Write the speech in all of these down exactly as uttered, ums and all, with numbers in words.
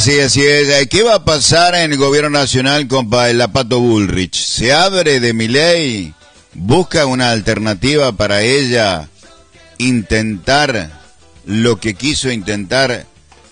Sí, así es. ¿Qué va a pasar en el gobierno nacional con la Pato Bullrich? ¿Se abre de Milei? ¿Busca una alternativa para ella intentar lo que quiso intentar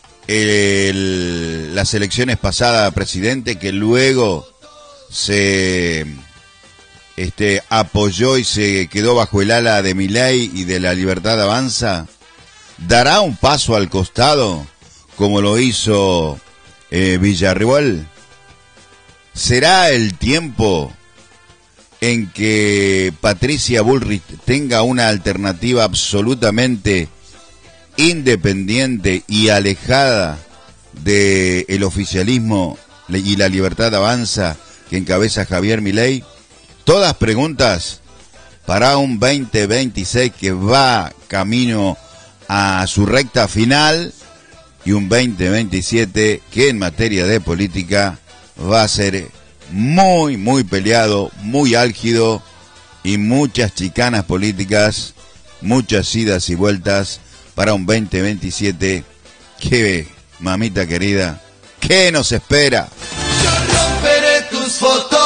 el, las elecciones pasadas a presidente, que luego se este, apoyó y se quedó bajo el ala de Milei y de La Libertad Avanza? ¿Dará un paso al costado como lo hizo eh, Villarruel? ¿Será el tiempo en que Patricia Bullrich tenga una alternativa absolutamente independiente y alejada del oficialismo y La Libertad Avanza que encabeza Javier Milei? Todas preguntas para un veinte veintiséis que va camino a su recta final, y un veinte veintisiete que en materia de política va a ser muy, muy peleado, muy álgido, y muchas chicanas políticas, muchas idas y vueltas para un veinte veintisiete que, mamita querida, ¿qué nos espera? Yo romperé tus fotos.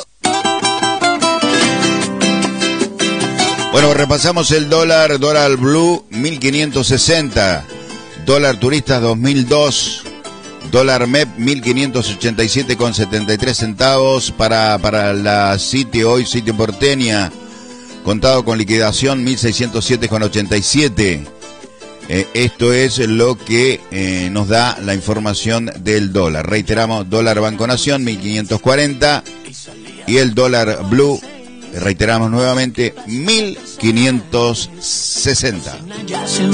Bueno, repasamos el dólar, dólar blue mil quinientos sesenta, dólar turista dos mil dos, dólar M E P mil quinientos ochenta y siete con setenta y tres centavos para, para la City hoy, City porteña, contado con liquidación mil seiscientos siete con ochenta y siete. Eh, esto es lo que eh, nos da la información del dólar. Reiteramos, dólar Banco Nación mil quinientos cuarenta y el dólar blue, reiteramos nuevamente, mil quinientos sesenta.